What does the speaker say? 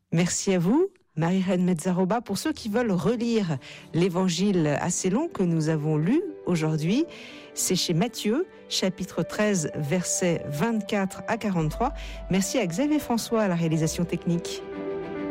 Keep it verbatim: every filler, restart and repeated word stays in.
Merci à vous, Marie-Reine Mezzaroba. Pour ceux qui veulent relire l'évangile assez long que nous avons lu aujourd'hui, c'est chez Matthieu, chapitre treize, versets vingt-quatre à quarante-trois. Merci à Xavier François à la réalisation technique.